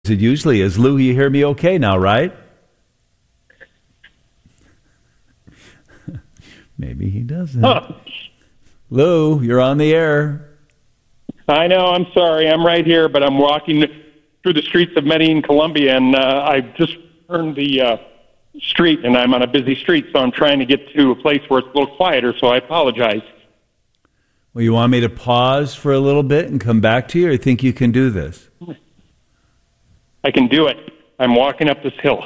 it usually is. Lou, you hear me okay now, right? Maybe he doesn't. Huh. Lou, you're on the air. I know, I'm sorry. I'm right here, but I'm walking through the streets of Medellin, Colombia, and I just turned the street, and I'm on a busy street, so I'm trying to get to a place where it's a little quieter, so I apologize. Well, you want me to pause for a little bit and come back to you, or you think you can do this? I can do it. I'm walking up this hill.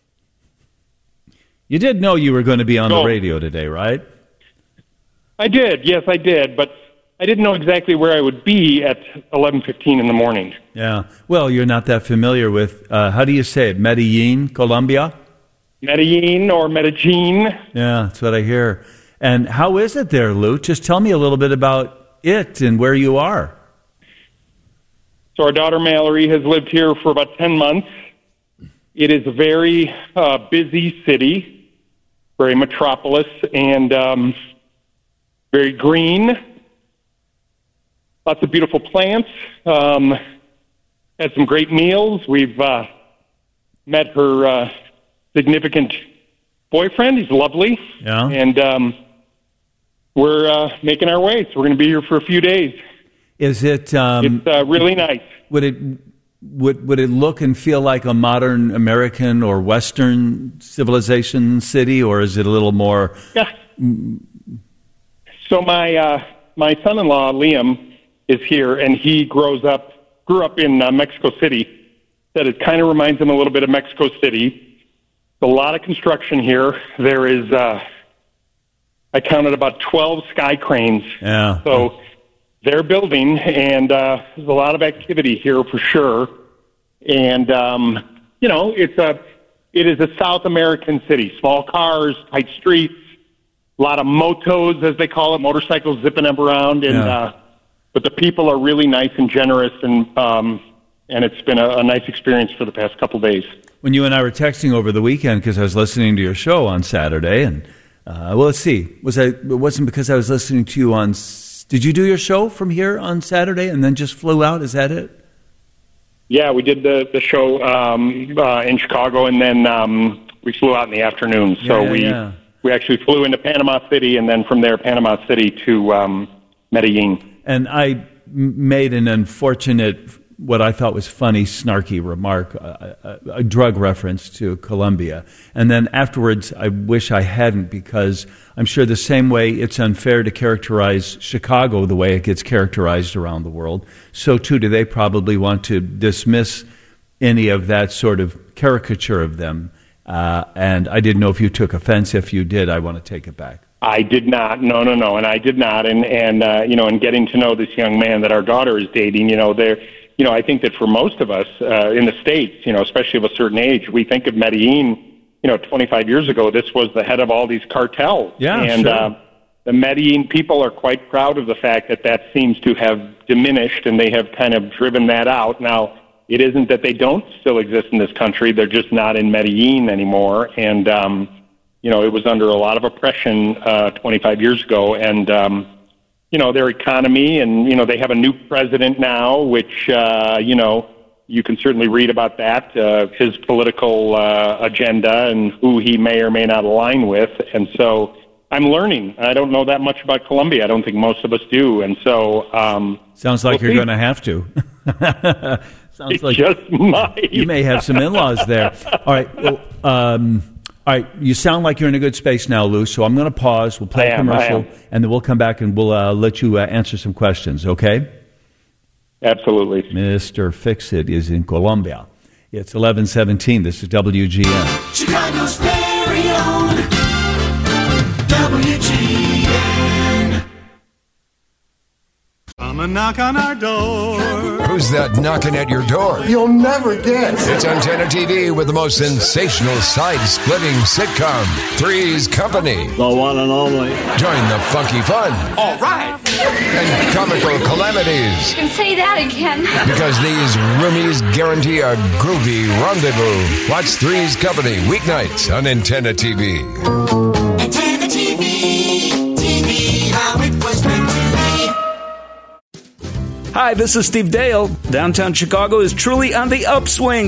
You did know you were going to be on the radio today, right? I did, yes, I did, but I didn't know exactly where I would be at 11:15 in the morning. Yeah. Well, you're not that familiar with, how do you say it, Medellin, Colombia? Medellin or Medellin. Yeah, that's what I hear. And how is it there, Lou? Just tell me a little bit about it and where you are. So our daughter Mallory has lived here for about 10 months. It is a very busy city, very metropolis, and very green. Lots of beautiful plants. Had some great meals. We've met her significant boyfriend. He's lovely. Yeah. And we're making our way. So we're going to be here for a few days. Is it? It's really nice. Would it look and feel like a modern American or Western civilization city, or is it a little more? Yeah. So my son-in-law Liam is here, and he grew up in Mexico City. Said it kind of reminds him a little bit of Mexico City. A lot of construction here. There is, I counted about 12 sky cranes. Yeah. So they're building, and there's a lot of activity here for sure. And it is a South American city. Small cars, tight streets, a lot of motos, as they call it, motorcycles zipping up around. And but the people are really nice and generous, and it's been a nice experience for the past couple days. When you and I were texting over the weekend, because I was listening to your show on Saturday, and let's see, it wasn't because I was listening to you on. Did you do your show from here on Saturday and then just flew out? Is that it? Yeah, we did the show in Chicago, and then we flew out in the afternoon. So we actually flew into Panama City, and then from there, Panama City to Medellin. And I made an unfortunate, what I thought was funny, snarky remark, a drug reference to Colombia. And then afterwards, I wish I hadn't, because I'm sure the same way it's unfair to characterize Chicago the way it gets characterized around the world, so too do they probably want to dismiss any of that sort of caricature of them. And I didn't know if you took offense. If you did, I want to take it back. I did not. No, and I did not. And and getting to know this young man that our daughter is dating, I think that for most of us in the States, especially of a certain age, we think of Medellin, 25 years ago, this was the head of all these cartels. Yeah, and sure. The Medellin people are quite proud of the fact that seems to have diminished, and they have kind of driven that out. Now, it isn't that they don't still exist in this country. They're just not in Medellin anymore. And, it was under a lot of oppression 25 years ago. And, their economy, and, they have a new president now, which, you can certainly read about that, his political agenda and who he may or may not align with. And so I'm learning. I don't know that much about Colombia. I don't think most of us do. And so... sounds like you're going to have to. Sounds like just might. You may have some in-laws there. All right. Well, all right. You sound like you're in a good space now, Lou, so I'm going to pause. We'll play a commercial, and then we'll come back and we'll let you answer some questions, okay? Absolutely. Mr. Fix-It is in Colombia. It's 11:17. This is WGN. Chicago's very own WGN. Come and knock on our door. Who's that knocking at your door? You'll never guess. It's Antenna TV with the most sensational side-splitting sitcom, Three's Company. The one and only. Join the funky fun. All right. And comical calamities. And say that again. Because these roomies guarantee a groovy rendezvous. Watch Three's Company weeknights on Antenna TV. Antenna TV, TV how it was meant to be. Hi, Hi, this is Steve Dale. Downtown Chicago is truly on the upswing.